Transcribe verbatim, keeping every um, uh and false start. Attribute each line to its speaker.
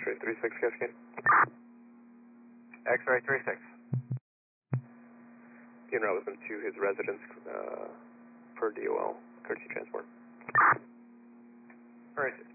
Speaker 1: X-ray three six, Cascade.
Speaker 2: X-ray three six.
Speaker 1: En route with him to his residence uh, per D O L, courtesy transport.
Speaker 2: Alright.